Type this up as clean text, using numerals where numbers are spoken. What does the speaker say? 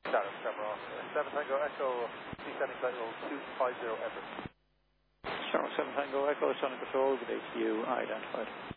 Status camera off. 7 Tango Echo, descending flight level 250 Everest. Charles 7 Tango Echo, Sonic Patrol with HDU identified.